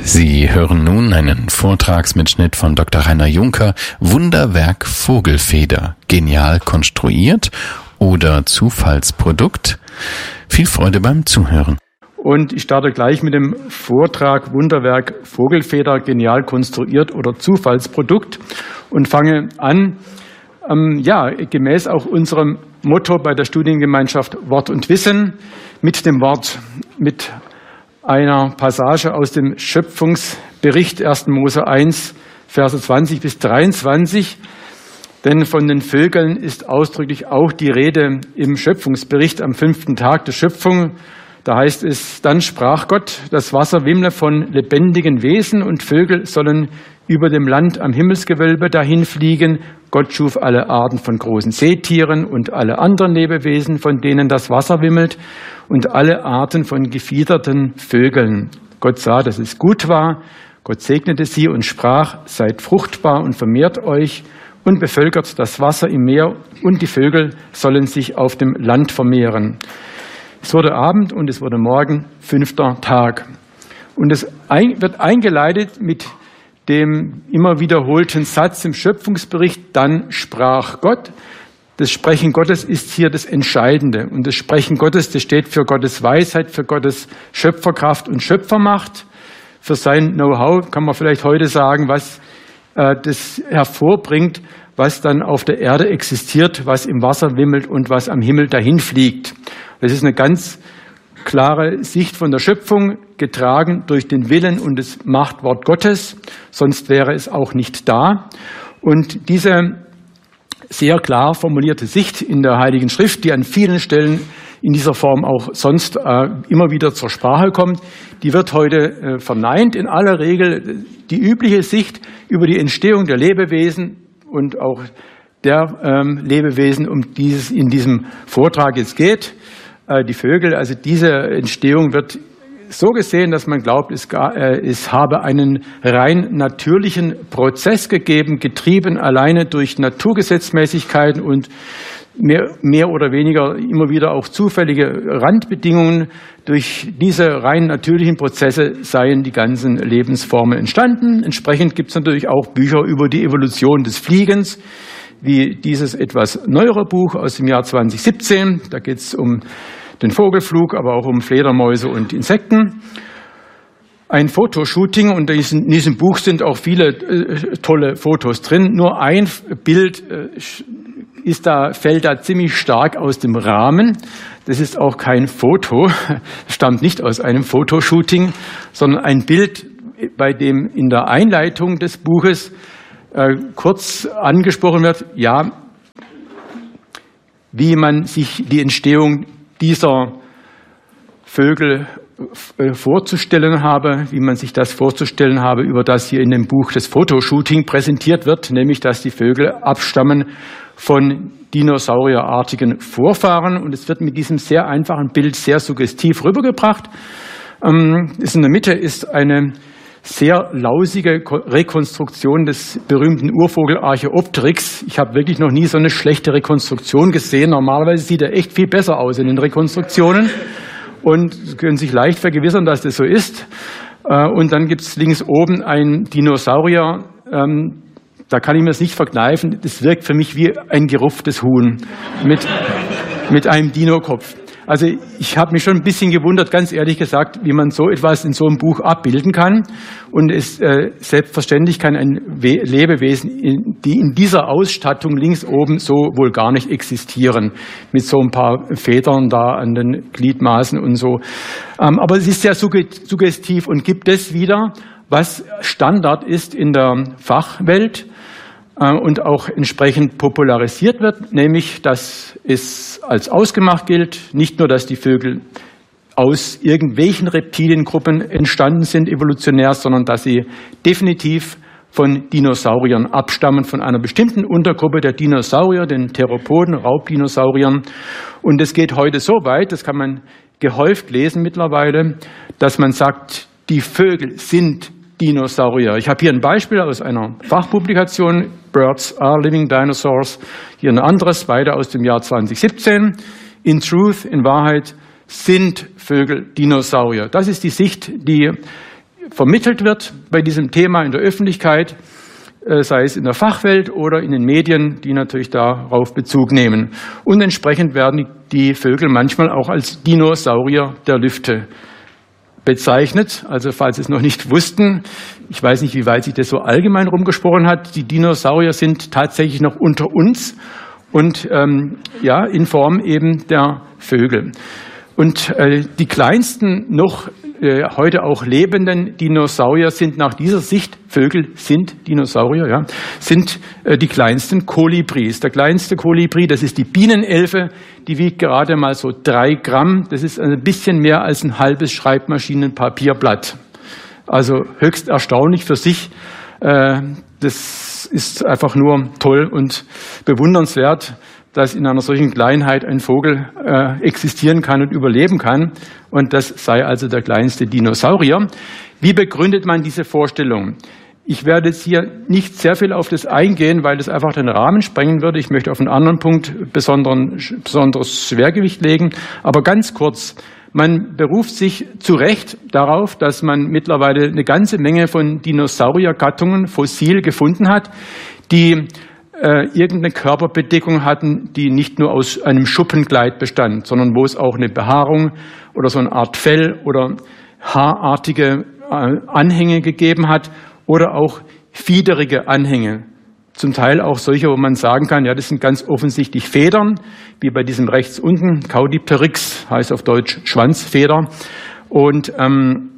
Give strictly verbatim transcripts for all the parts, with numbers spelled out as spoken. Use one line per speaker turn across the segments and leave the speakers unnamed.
Sie hören nun einen Vortragsmitschnitt von Doktor Rainer Juncker, Wunderwerk Vogelfeder, genial konstruiert oder Zufallsprodukt? Viel Freude beim Zuhören.
Und ich starte gleich mit dem Vortrag Wunderwerk Vogelfeder, genial konstruiert oder Zufallsprodukt und fange an, ähm, ja, gemäß auch unserem Motto bei der Studiengemeinschaft Wort und Wissen, mit dem Wort, mit einer Passage aus dem Schöpfungsbericht erster Mose eins, Verse zwanzig bis dreiundzwanzig. Denn von den Vögeln ist ausdrücklich auch die Rede im Schöpfungsbericht am fünften Tag der Schöpfung. Da heißt es, dann sprach Gott, das Wasser wimmle von lebendigen Wesen und Vögel sollen über dem Land am Himmelsgewölbe dahin fliegen. Gott schuf alle Arten von großen Seetieren und alle anderen Lebewesen, von denen das Wasser wimmelt, und alle Arten von gefiederten Vögeln. Gott sah, dass es gut war. Gott segnete sie und sprach, seid fruchtbar und vermehrt euch und bevölkert das Wasser im Meer, und die Vögel sollen sich auf dem Land vermehren. Es wurde Abend und es wurde Morgen, fünfter Tag. Und es wird eingeleitet mit dem immer wiederholten Satz im Schöpfungsbericht, dann sprach Gott. Das Sprechen Gottes ist hier das Entscheidende. Und das Sprechen Gottes, das steht für Gottes Weisheit, für Gottes Schöpferkraft und Schöpfermacht, für sein Know-how, kann man vielleicht heute sagen, was äh, das hervorbringt, was dann auf der Erde existiert, was im Wasser wimmelt und was am Himmel dahin fliegt. Das ist eine ganz klare Sicht von der Schöpfung, getragen durch den Willen und das Machtwort Gottes, sonst wäre es auch nicht da. Und diese sehr klar formulierte Sicht in der Heiligen Schrift, die an vielen Stellen in dieser Form auch sonst äh, immer wieder zur Sprache kommt, die wird heute äh, verneint. In aller Regel die übliche Sicht über die Entstehung der Lebewesen und auch der ähm, Lebewesen, um die es in diesem Vortrag jetzt geht, äh, die Vögel. Also diese Entstehung wird so gesehen, dass man glaubt, es, äh, es habe einen rein natürlichen Prozess gegeben, getrieben alleine durch Naturgesetzmäßigkeiten und mehr, mehr oder weniger immer wieder auch zufällige Randbedingungen. Durch diese rein natürlichen Prozesse seien die ganzen Lebensformen entstanden. Entsprechend gibt es natürlich auch Bücher über die Evolution des Fliegens, wie dieses etwas neuere Buch aus dem Jahr zwanzig siebzehn. Da geht es um den Vogelflug, aber auch um Fledermäuse und Insekten. Ein Fotoshooting, und in diesem Buch sind auch viele äh, tolle Fotos drin. Nur ein Bild äh, ist da, fällt da ziemlich stark aus dem Rahmen. Das ist auch kein Foto, stammt nicht aus einem Fotoshooting, sondern ein Bild, bei dem in der Einleitung des Buches äh, kurz angesprochen wird, ja, wie man sich die Entstehung dieser Vögel vorzustellen habe, wie man sich das vorzustellen habe, über das hier in dem Buch das Fotoshooting präsentiert wird, nämlich dass die Vögel abstammen von dinosaurierartigen Vorfahren. Und es wird mit diesem sehr einfachen Bild sehr suggestiv rübergebracht. Ähm, in der Mitte ist eine sehr lausige Rekonstruktion des berühmten Urvogel Archaeopteryx. Ich habe wirklich noch nie so eine schlechte Rekonstruktion gesehen. Normalerweise sieht er echt viel besser aus in den Rekonstruktionen. Und Sie können sich leicht vergewissern, dass das so ist. Und dann gibt es links oben ein Dinosaurier. Da kann ich mir das nicht verkneifen. Das wirkt für mich wie ein gerupftes Huhn mit, mit einem Dinokopf. Also ich habe mich schon ein bisschen gewundert, ganz ehrlich gesagt, wie man so etwas in so einem Buch abbilden kann. Und es äh, selbstverständlich kann ein We- Lebewesen, in, die in dieser Ausstattung links oben so wohl gar nicht existieren, mit so ein paar Federn da an den Gliedmaßen und so. Ähm, aber es ist sehr suggestiv und gibt es wieder, was Standard ist in der Fachwelt und auch entsprechend popularisiert wird, nämlich, dass es als ausgemacht gilt, nicht nur, dass die Vögel aus irgendwelchen Reptiliengruppen entstanden sind, evolutionär, sondern dass sie definitiv von Dinosauriern abstammen, von einer bestimmten Untergruppe der Dinosaurier, den Theropoden, Raubdinosauriern. Und es geht heute so weit, das kann man gehäuft lesen mittlerweile, dass man sagt, die Vögel sind Dinosaurier. Ich habe hier ein Beispiel aus einer Fachpublikation, Birds are Living Dinosaurs, hier ein anderes, beide aus dem Jahr zwanzig siebzehn. In Truth, in Wahrheit, sind Vögel Dinosaurier. Das ist die Sicht, die vermittelt wird bei diesem Thema in der Öffentlichkeit, sei es in der Fachwelt oder in den Medien, die natürlich darauf Bezug nehmen. Und entsprechend werden die Vögel manchmal auch als Dinosaurier der Lüfte bezeichnet. Also falls Sie es noch nicht wussten, ich weiß nicht, wie weit sich das so allgemein rumgesprochen hat, die Dinosaurier sind tatsächlich noch unter uns und ähm, ja, in Form eben der Vögel. Und äh, die kleinsten noch äh, heute auch lebenden Dinosaurier sind nach dieser Sicht, Vögel sind Dinosaurier, ja, sind äh, die kleinsten Kolibris. Der kleinste Kolibri, das ist die Bienenelfe, die wiegt gerade mal so drei Gramm. Das ist ein bisschen mehr als ein halbes Schreibmaschinenpapierblatt. Also höchst erstaunlich für sich. Äh, das ist einfach nur toll und bewundernswert, dass in einer solchen Kleinheit ein Vogel äh, existieren kann und überleben kann. Und das sei also der kleinste Dinosaurier. Wie begründet man diese Vorstellung? Ich werde jetzt hier nicht sehr viel auf das eingehen, weil das einfach den Rahmen sprengen würde. Ich möchte auf einen anderen Punkt besonderen, besonderes Schwergewicht legen. Aber ganz kurz, man beruft sich zu Recht darauf, dass man mittlerweile eine ganze Menge von Dinosauriergattungen fossil gefunden hat, die Äh, irgendeine Körperbedeckung hatten, die nicht nur aus einem Schuppenkleid bestand, sondern wo es auch eine Behaarung oder so eine Art Fell oder haarartige äh, Anhänge gegeben hat oder auch fiederige Anhänge. Zum Teil auch solche, wo man sagen kann, ja, das sind ganz offensichtlich Federn, wie bei diesem rechts unten, Caudipteryx, heißt auf Deutsch Schwanzfeder. Und ähm,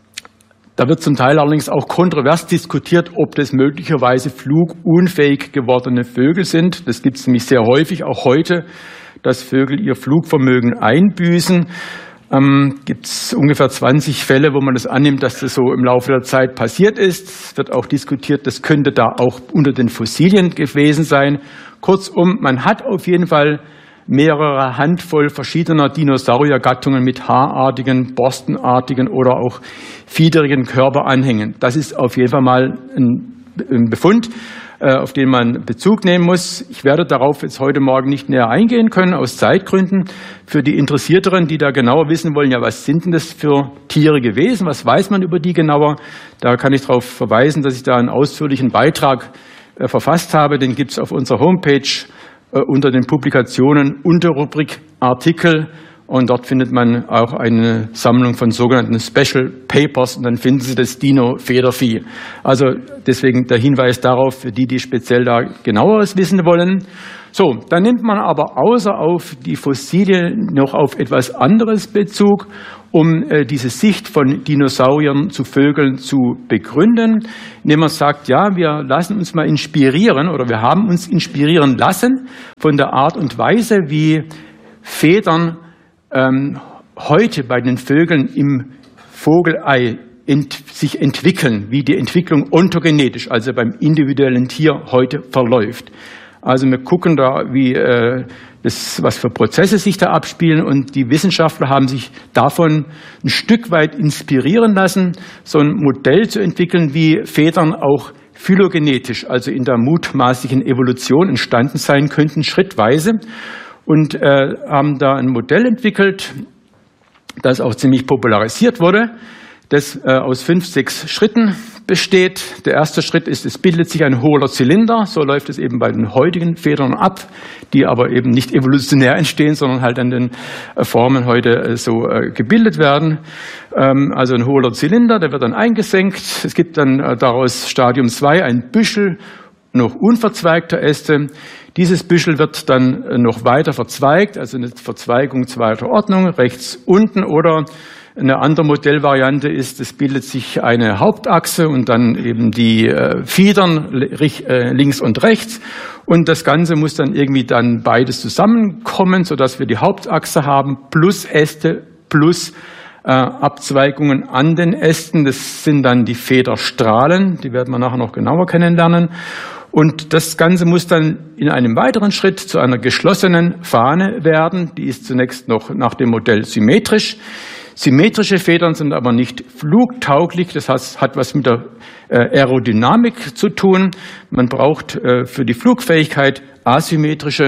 da wird zum Teil allerdings auch kontrovers diskutiert, ob das möglicherweise flugunfähig gewordene Vögel sind. Das gibt es nämlich sehr häufig, auch heute, dass Vögel ihr Flugvermögen einbüßen. Ähm, gibt es ungefähr zwanzig Fälle, wo man das annimmt, dass das so im Laufe der Zeit passiert ist. Es wird auch diskutiert, das könnte da auch unter den Fossilien gewesen sein. Kurzum, man hat auf jeden Fall mehrere Handvoll verschiedener Dinosauriergattungen mit haarartigen, borstenartigen oder auch fiederigen Körperanhängen. Das ist auf jeden Fall mal ein Befund, auf den man Bezug nehmen muss. Ich werde darauf jetzt heute Morgen nicht näher eingehen können, aus Zeitgründen. Für die Interessierteren, die da genauer wissen wollen, ja, was sind denn das für Tiere gewesen? Was weiß man über die genauer? Da kann ich darauf verweisen, dass ich da einen ausführlichen Beitrag äh, verfasst habe. Den gibt es auf unserer Homepage unter den Publikationen, Unterrubrik Artikel, und dort findet man auch eine Sammlung von sogenannten Special Papers und dann finden Sie das Dino-Federvieh. Also deswegen der Hinweis darauf, für die, die speziell da genaueres wissen wollen. So, dann nimmt man aber außer auf die Fossilien noch auf etwas anderes Bezug, um äh, diese Sicht von Dinosauriern zu Vögeln zu begründen, indem man sagt, ja, wir lassen uns mal inspirieren oder wir haben uns inspirieren lassen von der Art und Weise, wie Federn ähm, heute bei den Vögeln im Vogelei ent, sich entwickeln, wie die Entwicklung ontogenetisch, also beim individuellen Tier heute verläuft. Also wir gucken da, wie äh, das, was für Prozesse sich da abspielen, und die Wissenschaftler haben sich davon ein Stück weit inspirieren lassen, so ein Modell zu entwickeln, wie Federn auch phylogenetisch, also in der mutmaßlichen Evolution entstanden sein könnten, schrittweise, und äh, haben da ein Modell entwickelt, das auch ziemlich popularisiert wurde, das äh, aus fünf, sechs Schritten besteht. Der erste Schritt ist, es bildet sich ein hohler Zylinder. So läuft es eben bei den heutigen Federn ab, die aber eben nicht evolutionär entstehen, sondern halt an den äh, Formen heute äh, so äh, gebildet werden. Ähm, also ein hohler Zylinder, der wird dann eingesenkt. Es gibt dann äh, daraus Stadium zwei ein Büschel noch unverzweigter Äste. Dieses Büschel wird dann äh, noch weiter verzweigt, also eine Verzweigung zweiter Ordnung, rechts unten, oder eine andere Modellvariante ist, es bildet sich eine Hauptachse und dann eben die äh, Fiedern äh, links und rechts, und das Ganze muss dann irgendwie dann beides zusammenkommen, sodass wir die Hauptachse haben plus Äste plus äh, Abzweigungen an den Ästen. Das sind dann die Federstrahlen, die werden wir nachher noch genauer kennenlernen. Und das Ganze muss dann in einem weiteren Schritt zu einer geschlossenen Fahne werden. Die ist zunächst noch nach dem Modell symmetrisch. Symmetrische Federn sind aber nicht flugtauglich, das heißt, hat was mit der äh, Aerodynamik zu tun. Man braucht äh, für die Flugfähigkeit asymmetrische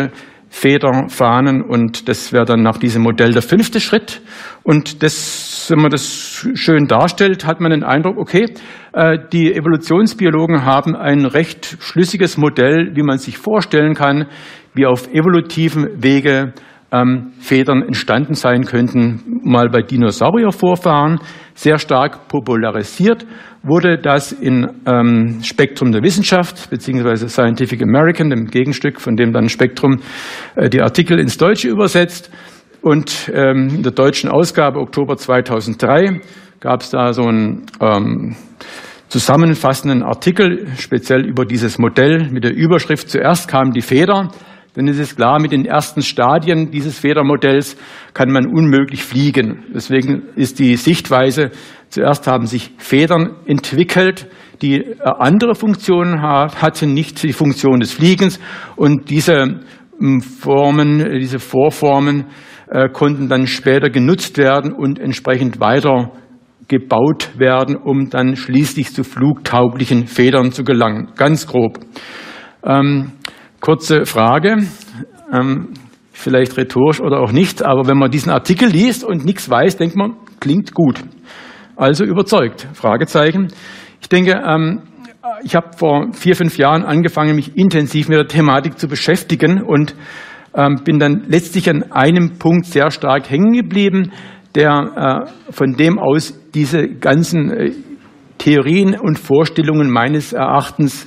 Federfahnen, und das wäre dann nach diesem Modell der fünfte Schritt. Und das, wenn man das schön darstellt, hat man den Eindruck, okay, die Evolutionsbiologen haben ein recht schlüssiges Modell, wie man sich vorstellen kann, wie auf evolutiven Wege ähm, Federn entstanden sein könnten, mal bei Dinosauriervorfahren. Sehr stark popularisiert wurde das in ähm, Spektrum der Wissenschaft, beziehungsweise Scientific American, dem Gegenstück, von dem dann Spektrum äh, die Artikel ins Deutsche übersetzt. Und ähm, in der deutschen Ausgabe Oktober zweitausenddrei gab es da so einen ähm, zusammenfassenden Artikel, speziell über dieses Modell mit der Überschrift: Zuerst kam die Feder. Denn es ist klar, mit den ersten Stadien dieses Federmodells kann man unmöglich fliegen. Deswegen ist die Sichtweise, zuerst haben sich Federn entwickelt, die andere Funktionen hatten, nicht die Funktion des Fliegens. Und diese Formen, diese Vorformen äh, konnten dann später genutzt werden und entsprechend weiter gebaut werden, um dann schließlich zu flugtauglichen Federn zu gelangen. Ganz grob. Ähm, Kurze Frage, ähm, vielleicht rhetorisch oder auch nicht, aber wenn man diesen Artikel liest und nichts weiß, denkt man, klingt gut. Also überzeugt, Fragezeichen. Ich denke, ähm, ich habe vor vier, fünf Jahren angefangen, mich intensiv mit der Thematik zu beschäftigen und ähm, bin dann letztlich an einem Punkt sehr stark hängen geblieben, der äh, von dem aus diese ganzen äh, Theorien und Vorstellungen meines Erachtens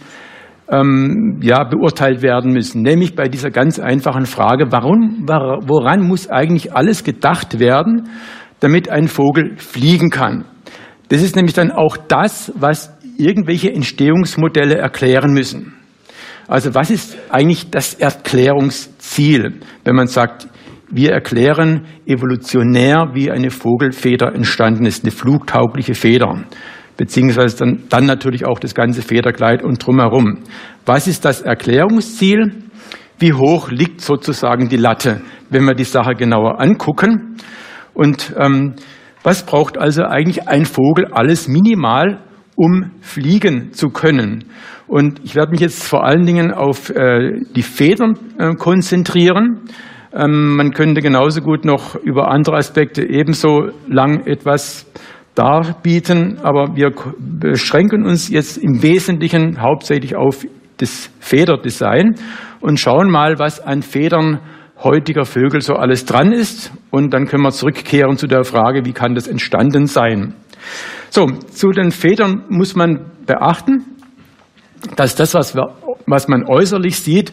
Ähm, ja, beurteilt werden müssen, nämlich bei dieser ganz einfachen Frage, warum, woran muss eigentlich alles gedacht werden, damit ein Vogel fliegen kann? Das ist nämlich dann auch das, was irgendwelche Entstehungsmodelle erklären müssen. Also was ist eigentlich das Erklärungsziel, wenn man sagt, wir erklären evolutionär, wie eine Vogelfeder entstanden ist, eine flugtaugliche Feder, beziehungsweise dann, dann natürlich auch das ganze Federkleid und drumherum. Was ist das Erklärungsziel? Wie hoch liegt sozusagen die Latte, wenn wir die Sache genauer angucken? Und ähm, was braucht also eigentlich ein Vogel alles minimal, um fliegen zu können? Und ich werde mich jetzt vor allen Dingen auf äh, die Federn äh, konzentrieren. Ähm, man könnte genauso gut noch über andere Aspekte ebenso lang etwas darbieten, aber wir beschränken uns jetzt im Wesentlichen hauptsächlich auf das Federdesign und schauen mal, was an Federn heutiger Vögel so alles dran ist, und dann können wir zurückkehren zu der Frage, wie kann das entstanden sein. So, zu den Federn muss man beachten, dass das, was, wir, was man äußerlich sieht,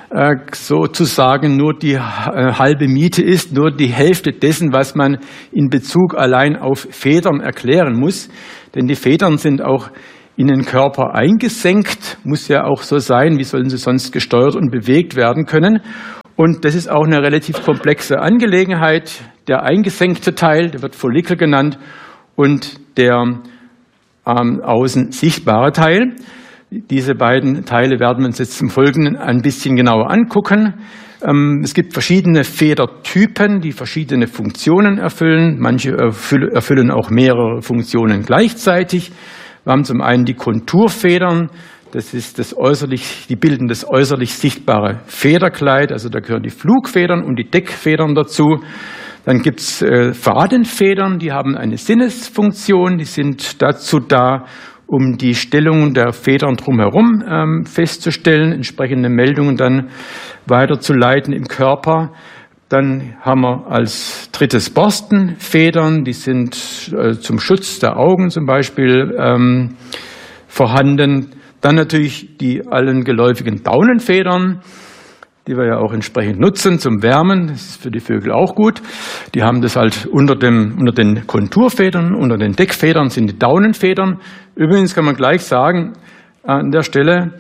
sozusagen nur die halbe Miete ist, nur die Hälfte dessen, was man in Bezug allein auf Federn erklären muss. Denn die Federn sind auch in den Körper eingesenkt, muss ja auch so sein, wie sollen sie sonst gesteuert und bewegt werden können. Und das ist auch eine relativ komplexe Angelegenheit. Der eingesenkte Teil, der wird Follikel genannt, und der ähm, außen sichtbare Teil. Diese beiden Teile werden wir uns jetzt im Folgenden ein bisschen genauer angucken. Es gibt verschiedene Federtypen, die verschiedene Funktionen erfüllen. Manche erfüllen auch mehrere Funktionen gleichzeitig. Wir haben zum einen die Konturfedern. Das ist das äußerlich, die bilden das äußerlich sichtbare Federkleid. Also da gehören die Flugfedern und die Deckfedern dazu. Dann gibt es äh, Fadenfedern, die haben eine Sinnesfunktion. Die sind dazu da, um die Stellung der Federn drumherum ähm, festzustellen, entsprechende Meldungen dann weiterzuleiten im Körper. Dann haben wir als drittes Borstenfedern, die sind äh, zum Schutz der Augen zum Beispiel ähm, vorhanden. Dann natürlich die allen geläufigen Daunenfedern, die wir ja auch entsprechend nutzen zum Wärmen. Das ist für die Vögel auch gut. Die haben das halt unter, dem, unter den Konturfedern, unter den Deckfedern sind die Daunenfedern. Übrigens kann man gleich sagen, an der Stelle,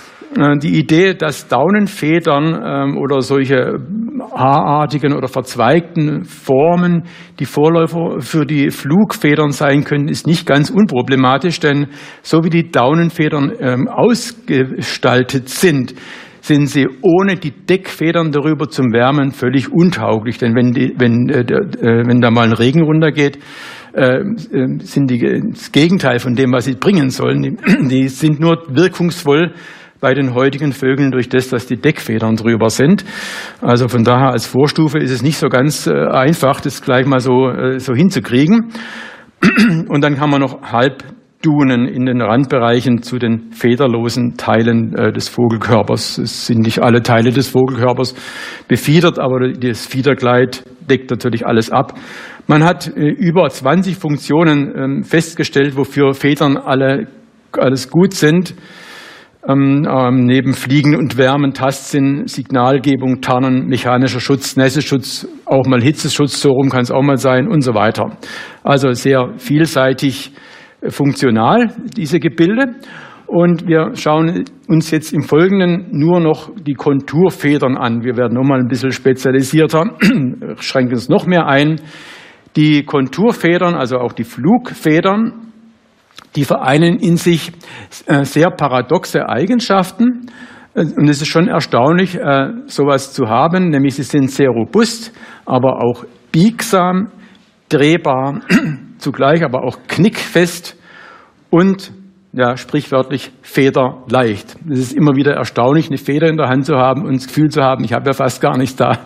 die Idee, dass Daunenfedern oder solche haarartigen oder verzweigten Formen die Vorläufer für die Flugfedern sein können, ist nicht ganz unproblematisch, denn so wie die Daunenfedern ausgestaltet sind, sind sie ohne die Deckfedern darüber zum Wärmen völlig untauglich. Denn wenn, die, wenn, äh, äh, wenn da mal ein Regen runtergeht, äh, sind die das Gegenteil von dem, was sie bringen sollen. Die, die sind nur wirkungsvoll bei den heutigen Vögeln durch das, dass die Deckfedern drüber sind. Also von daher als Vorstufe ist es nicht so ganz äh, einfach, das gleich mal so, äh, so hinzukriegen. Und dann kann man noch Halbdunen in den Randbereichen zu den federlosen Teilen äh, des Vogelkörpers. Es sind nicht alle Teile des Vogelkörpers befiedert, aber das Fiederkleid deckt natürlich alles ab. Man hat äh, über zwanzig Funktionen äh, festgestellt, wofür Federn alle, alles gut sind. Ähm, ähm, neben Fliegen und Wärmen, Tastsinn, Signalgebung, Tarnen, mechanischer Schutz, Nässeschutz, auch mal Hitzeschutz, so rum kann es auch mal sein und so weiter. Also sehr vielseitig äh, funktional, diese Gebilde. Und wir schauen uns jetzt im Folgenden nur noch die Konturfedern an. Wir werden nochmal ein bisschen spezialisierter, schränken uns noch mehr ein. Die Konturfedern, also auch die Flugfedern, die vereinen in sich sehr paradoxe Eigenschaften. Und es ist schon erstaunlich, sowas zu haben, nämlich sie sind sehr robust, aber auch biegsam, drehbar, zugleich aber auch knickfest und ja, sprichwörtlich federleicht. Es ist immer wieder erstaunlich, eine Feder in der Hand zu haben und das Gefühl zu haben, ich habe ja fast gar nichts da,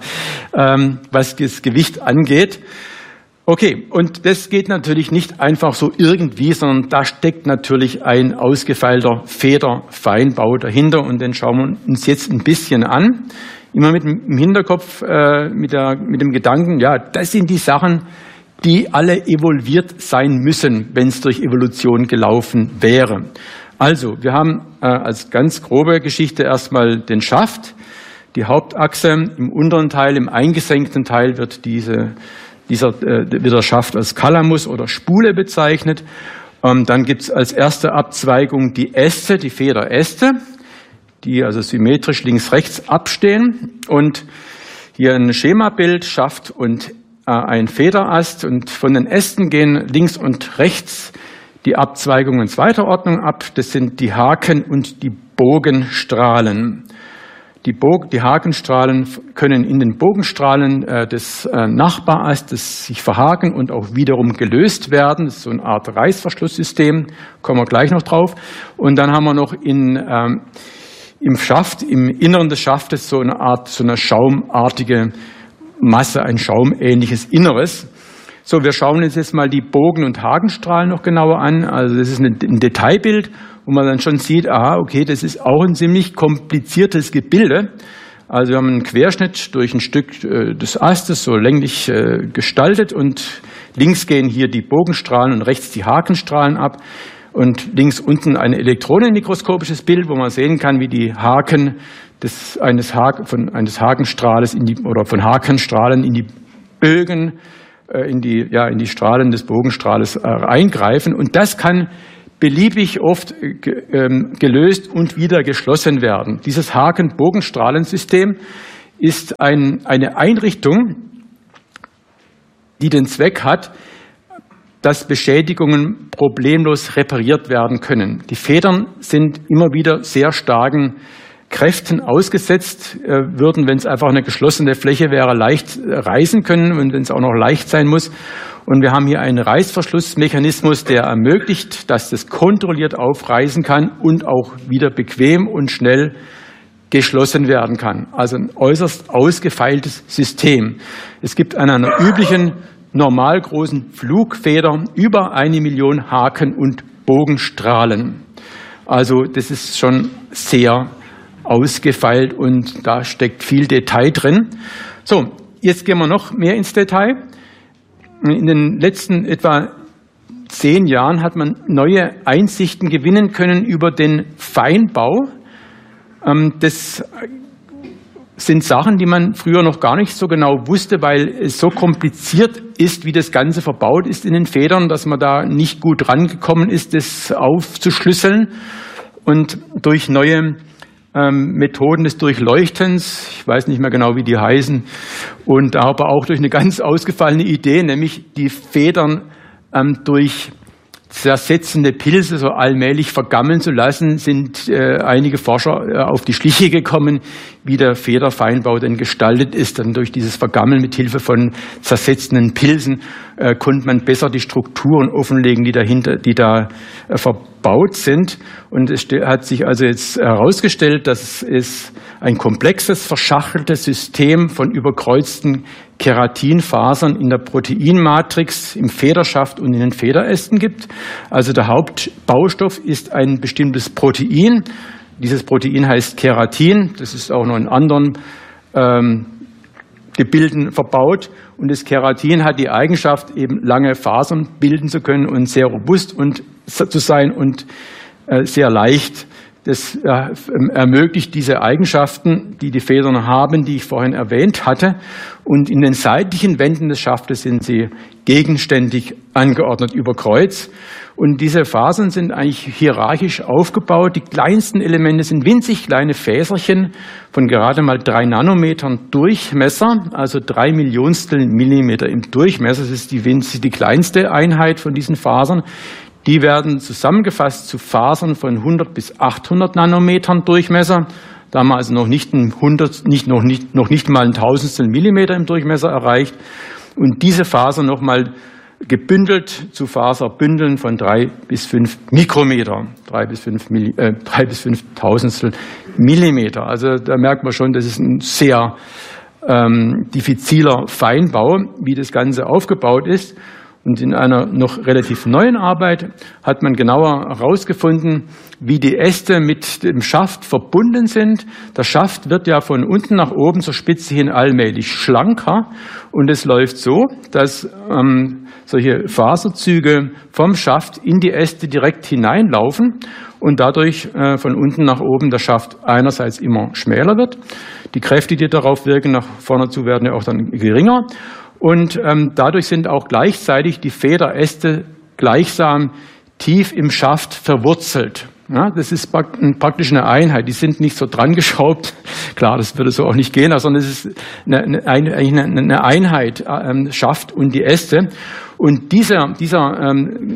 was das Gewicht angeht. Okay, und das geht natürlich nicht einfach so irgendwie, sondern da steckt natürlich ein ausgefeilter Federfeinbau dahinter und den schauen wir uns jetzt ein bisschen an. Immer mit dem Hinterkopf, äh, mit, der, mit dem Gedanken, ja, das sind die Sachen, die alle evolviert sein müssen, wenn es durch Evolution gelaufen wäre. Also, wir haben äh, als ganz grobe Geschichte erstmal den Schaft, die Hauptachse. Im unteren Teil, im eingesenkten Teil wird diese Dieser äh, wird der Schaft als Kalamus oder Spule bezeichnet. Ähm, dann gibt es als erste Abzweigung die Äste, die Federäste, die also symmetrisch links-rechts abstehen. Und hier ein Schemabild, Schaft und äh, ein Federast. Und von den Ästen gehen links und rechts die Abzweigungen zweiter Ordnung ab. Das sind die Haken und die Bogenstrahlen. Die, Bog- die Hakenstrahlen können in den Bogenstrahlen äh, des äh, Nachbarastes sich verhaken und auch wiederum gelöst werden. Das ist so eine Art Reißverschlusssystem, kommen wir gleich noch drauf. Und dann haben wir noch in, ähm, im Schaft, im Inneren des Schaftes so eine Art, so eine schaumartige Masse, ein schaumähnliches Inneres. So, wir schauen uns jetzt mal die Bogen- und Hakenstrahlen noch genauer an. Also das ist ein, ein Detailbild, wo man dann schon sieht, aha, okay, das ist auch ein ziemlich kompliziertes Gebilde. Also wir haben einen Querschnitt durch ein Stück äh, des Astes, so länglich äh, gestaltet und links gehen hier die Bogenstrahlen und rechts die Hakenstrahlen ab und links unten ein elektronenmikroskopisches Bild, wo man sehen kann, wie die Haken des, eines, ha- von, eines Hakenstrahles in die, oder von Hakenstrahlen in die Bögen, äh, in die, ja, in die Strahlen des Bogenstrahles äh, eingreifen. Und das kann beliebig oft gelöst und wieder geschlossen werden. Dieses Haken-Bogenstrahlensystem ist ein, eine Einrichtung, die den Zweck hat, dass Beschädigungen problemlos repariert werden können. Die Federn sind immer wieder sehr starken Kräften ausgesetzt, würden, wenn es einfach eine geschlossene Fläche wäre, leicht reißen können und wenn es auch noch leicht sein muss. Und wir haben hier einen Reißverschlussmechanismus, der ermöglicht, dass das kontrolliert aufreißen kann und auch wieder bequem und schnell geschlossen werden kann. Also ein äußerst ausgefeiltes System. Es gibt an einer üblichen, normal großen Flugfeder über eine Million Haken und Bogenstrahlen. Also das ist schon sehr ausgefeilt und da steckt viel Detail drin. So, jetzt gehen wir noch mehr ins Detail. In den letzten etwa zehn Jahren hat man neue Einsichten gewinnen können über den Feinbau. Das sind Sachen, die man früher noch gar nicht so genau wusste, weil es so kompliziert ist, wie das Ganze verbaut ist in den Federn, dass man da nicht gut rangekommen ist, das aufzuschlüsseln. Und durch neue Methoden des Durchleuchtens, ich weiß nicht mehr genau, wie die heißen, und aber auch durch eine ganz ausgefallene Idee, nämlich die Federn ähm, durch zersetzende Pilze so allmählich vergammeln zu lassen, sind äh, einige Forscher äh, auf die Schliche gekommen, wie der Federfeinbau denn gestaltet ist. Dann durch dieses Vergammeln mit Hilfe von zersetzenden Pilzen äh, konnte man besser die Strukturen offenlegen, die dahinter, die da äh, verbaut sind. Und es hat sich also jetzt herausgestellt, dass es ein komplexes, verschachteltes System von überkreuzten Keratinfasern in der Proteinmatrix, im Federschaft und in den Federästen gibt. Also der Hauptbaustoff ist ein bestimmtes Protein. Dieses Protein heißt Keratin. Das ist auch noch in anderen ähm, Gebilden verbaut. Und das Keratin hat die Eigenschaft, eben lange Fasern bilden zu können und sehr robust und zu sein und äh, sehr leicht. Das äh, ermöglicht diese Eigenschaften, die die Federn haben, die ich vorhin erwähnt hatte. Und in den seitlichen Wänden des Schaftes sind sie gegenständig angeordnet über Kreuz. Und diese Fasern sind eigentlich hierarchisch aufgebaut. Die kleinsten Elemente sind winzig kleine Fäserchen von gerade mal drei Nanometern Durchmesser, also drei Millionstel Millimeter im Durchmesser. Das ist die winzig, die kleinste Einheit von diesen Fasern. Die werden zusammengefasst zu Fasern von hundert bis achthundert Nanometern Durchmesser. Da haben wir also noch nicht, ein hundert, nicht, noch, nicht, noch nicht mal ein Tausendstel Millimeter im Durchmesser erreicht. Und diese Fasern nochmal gebündelt zu Faserbündeln von drei bis fünf Mikrometer, drei bis fünf, äh, drei bis fünf Tausendstel Millimeter. Also da merkt man schon, das ist ein sehr ähm, diffiziler Feinbau, wie das Ganze aufgebaut ist. Und in einer noch relativ neuen Arbeit hat man genauer herausgefunden, wie die Äste mit dem Schaft verbunden sind. Der Schaft wird ja von unten nach oben zur Spitze hin allmählich schlanker. Und es läuft so, dass ähm, solche Faserzüge vom Schaft in die Äste direkt hineinlaufen und dadurch äh, von unten nach oben der Schaft einerseits immer schmäler wird. Die Kräfte, die darauf wirken, nach vorne zu, werden ja auch dann geringer. Und ähm, dadurch sind auch gleichzeitig die Federäste gleichsam tief im Schaft verwurzelt. Ja, das ist praktisch eine Einheit. Die sind nicht so dran geschraubt. Klar, das würde so auch nicht gehen, sondern es ist eine, eine, eine Einheit, ähm, Schaft und die Äste. Und dieser, dieser ähm,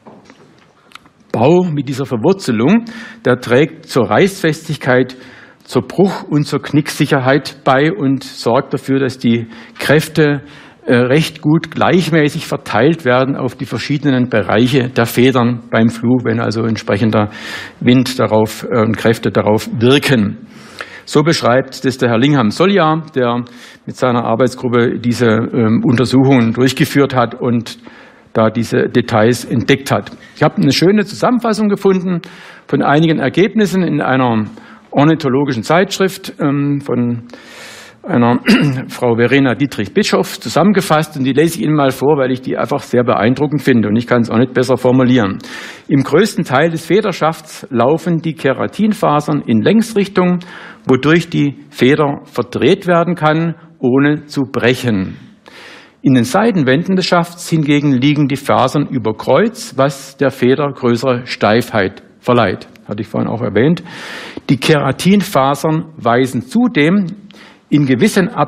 Bau mit dieser Verwurzelung, der trägt zur Reißfestigkeit, zur Bruch- und zur Knicksicherheit bei und sorgt dafür, dass die Kräfte recht gut gleichmäßig verteilt werden auf die verschiedenen Bereiche der Federn beim Flug, wenn also entsprechender Wind darauf und Kräfte darauf wirken. So beschreibt das der Herr Lingham-Solja, der mit seiner Arbeitsgruppe diese ähm, Untersuchungen durchgeführt hat und da diese Details entdeckt hat. Ich habe eine schöne Zusammenfassung gefunden von einigen Ergebnissen in einer ornithologischen Zeitschrift ähm, von einer Frau Verena Dietrich-Bischoff zusammengefasst, und die lese ich Ihnen mal vor, weil ich die einfach sehr beeindruckend finde und ich kann es auch nicht besser formulieren. Im größten Teil des Federschafts laufen die Keratinfasern in Längsrichtung, wodurch die Feder verdreht werden kann, ohne zu brechen. In den Seitenwänden des Schafts hingegen liegen die Fasern über Kreuz, was der Feder größere Steifheit verleiht. Hatte ich vorhin auch erwähnt. Die Keratinfasern weisen zudem in gewissen